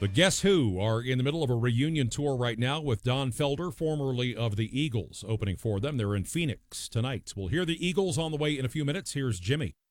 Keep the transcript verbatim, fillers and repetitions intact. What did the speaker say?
But Guess Who are in the middle of a reunion tour right now with Don Felder, formerly of the Eagles, opening for them. They're in Phoenix tonight. We'll hear the Eagles on the way in a few minutes. Here's Jimmy.